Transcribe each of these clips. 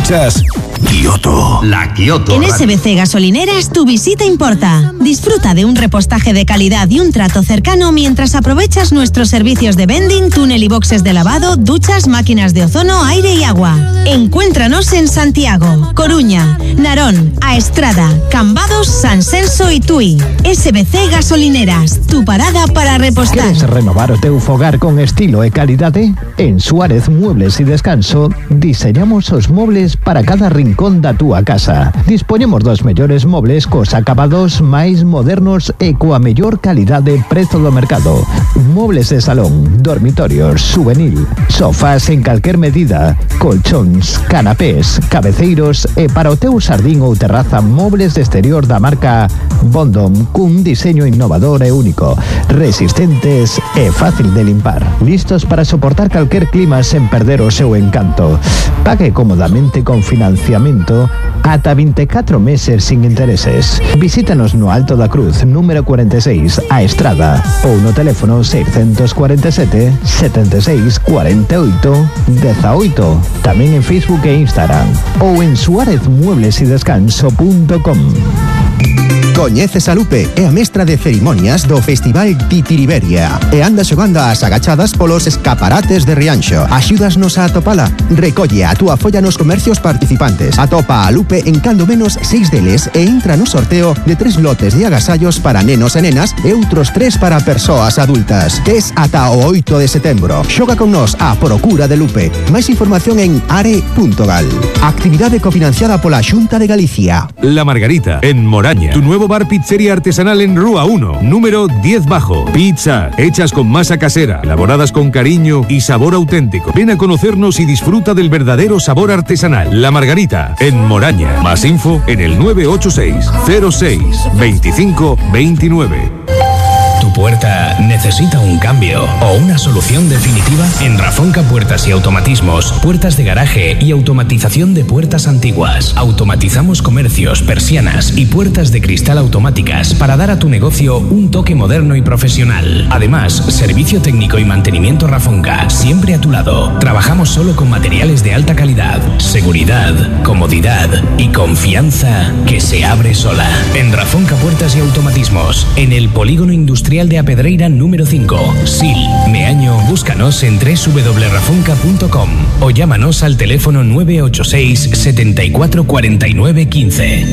Escuchas Kioto. La Kioto. En SBC Gasolineras tu visita importa. Disfruta de un repostaje de calidad y un trato cercano mientras aprovechas nuestros servicios de vending, túnel y boxes de lavado, duchas, máquinas de ozono, aire y agua. Encuéntranos en Santiago, Coruña, Narón, Aestrada, Cambados, San Celso y Tui. SBC Gasolineras, tu parada para repostar. ¿Quieres renovar o teu fogar con estilo e calidade? En Suárez Muebles y Descanso diseñamos os mobles para cada rincón da túa casa. Dispoñemos dos mellores mobles cos acabados máis modernos e coa mellor calidade e prezo do mercado. Mobles de salón, dormitorios, souvenir, sofás en calquer medida, colchóns, canapés, cabeceiros e para o teu xardín ou terraza mobles de exterior da marca Bondom cun diseño innovador e único, resistentes e fácil de limpar. Listos para soportar calquer clima sen perder o seu encanto. Pague cómodamente con financiamento ata 24 meses sin intereses. Visítanos no Alto da Cruz, número 46, a Estrada, ou no teléfono 647 76 48 18. Tamén en Facebook e Instagram, ou en suarezmueblesidescanso.com. Coñeces a Lupe, é a mestra de cerimonias do Festival Titiriberia e anda xogando as agachadas polos escaparates de Rianxo. Axúdasnos a atopala. Recolle a túa folla nos comercios participantes. Atopa a Lupe en cando menos 6 deles e entra no sorteo de 3 lotes de agasallos para nenos e nenas e outros 3 para persoas adultas. Tes ata o 8 de setembro. Xoga con nos a Procura de Lupe. Máis información en are.gal. Actividade cofinanciada pola Xunta de Galicia. La Margarita, en Moraña. Tu nuevo bar pizzería artesanal en Rúa 1, número 10 bajo. Pizza, hechas con masa casera, elaboradas con cariño y sabor auténtico. Ven a conocernos y disfruta del verdadero sabor artesanal. La Margarita, en Moraña. Más info en el 986 06 25 29. ¿Tu puerta necesita un cambio o una solución definitiva? En Rafonca Puertas y Automatismos, puertas de garaje y automatización de puertas antiguas. Automatizamos comercios, persianas y puertas de cristal automáticas para dar a tu negocio un toque moderno y profesional. Además, servicio técnico y mantenimiento Rafonca, siempre a tu lado. Trabajamos solo con materiales de alta calidad, seguridad, comodidad y confianza que se abre sola. En Rafonca Puertas y Automatismos, en el Polígono Industrial de Apedreira número 5, Sil, Meaño. Búscanos en www.rafonca.com o llámanos al teléfono 986 74 49 15.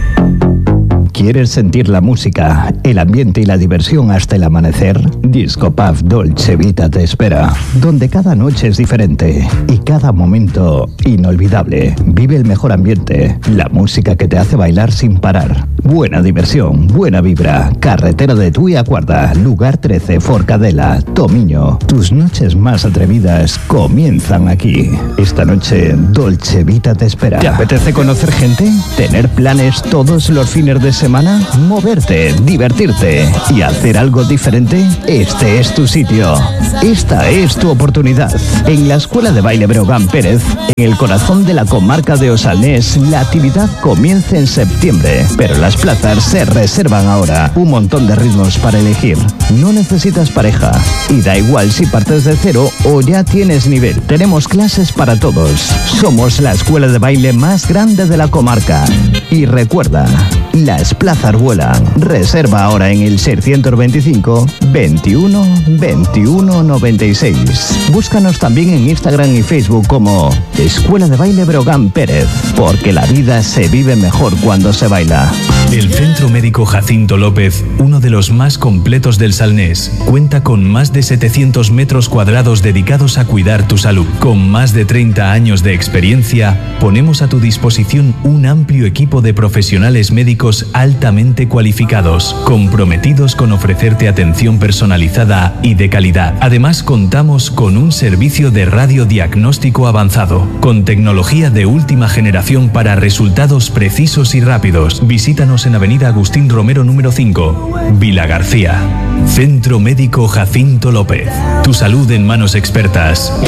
¿Quieres sentir la música, el ambiente y la diversión hasta el amanecer? Disco Pub Dolce Vita te espera, donde cada noche es diferente y cada momento inolvidable. Vive el mejor ambiente, la música que te hace bailar sin parar. Buena diversión, buena vibra. Carretera de Tui a Guarda, lugar 13, Forcadela, Tomiño. Tus noches más atrevidas comienzan aquí. Esta noche Dolce Vita te espera. ¿Te apetece conocer gente? ¿Tener planes todos los fines de semana? ¿Moverte, divertirte y hacer algo diferente? Este es tu sitio. Esta es tu oportunidad. En la Escuela de Baile Breogán Pérez, en el corazón de la comarca de Osalnés, la actividad comienza en septiembre, pero las plazas se reservan ahora. Un montón de ritmos para elegir. No necesitas pareja y da igual si partes de cero o ya tienes nivel. Tenemos clases para todos. Somos la escuela de baile más grande de la comarca. Y recuerda, las plazas vuelan. Reserva ahora en el 625 21 21 96. Búscanos también en Instagram y Facebook como Escuela de Baile Breogán Pérez, porque la vida se vive mejor cuando se baila. El Centro Médico Jacinto López, uno de los más completos del Salnés, cuenta con más de 700 metros cuadrados dedicados a cuidar tu salud. Con más de 30 años de experiencia, ponemos a tu disposición un amplio equipo de profesionales médicos altamente cualificados, comprometidos con ofrecerte atención personalizada y de calidad. Además, contamos con un servicio de radiodiagnóstico avanzado, con tecnología de última generación para resultados precisos y rápidos. Visítanos en Avenida Agustín Romero número 5, Vila García. Centro Médico Jacinto López. Tu salud en manos expertas.